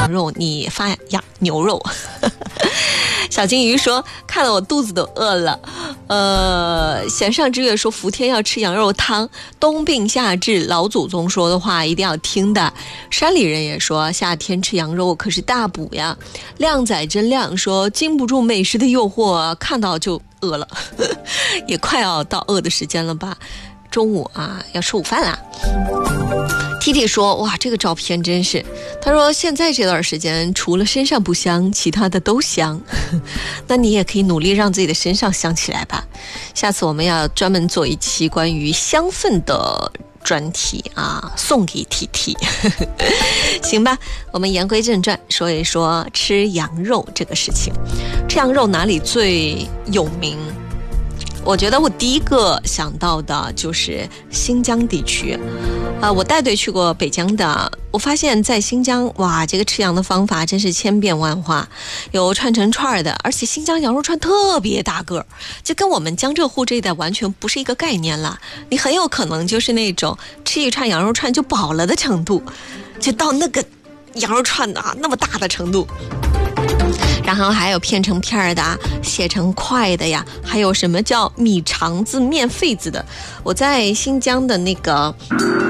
羊肉，你发牛肉。小金鱼说看了我肚子都饿了。弦上之月说伏天要吃羊肉汤，冬病夏治，老祖宗说的话一定要听的。山里人也说夏天吃羊肉可是大补呀。靓仔真亮说经不住美食的诱惑，看到就饿了。也快要到饿的时间了吧，中午啊要吃午饭啦。T 说哇这个照片真是，他说现在这段时间除了身上不香其他的都香。那你也可以努力让自己的身上香起来吧。下次我们要专门做一期关于香氛的专题啊，送给 TT。 行吧，我们言归正传，说一说吃羊肉这个事情。吃羊肉哪里最有名？我觉得我第一个想到的就是新疆地区。我带队去过北疆的，我发现在新疆，哇，这个吃羊的方法真是千变万化，有串成串的，而且新疆羊肉串特别大个，就跟我们江浙沪这一带完全不是一个概念了。你很有可能就是那种吃一串羊肉串就饱了的程度，就到那个羊肉串啊那么大的程度。然后还有片成片的，切成块的呀，还有什么叫米肠子面肺子的。我在新疆的那个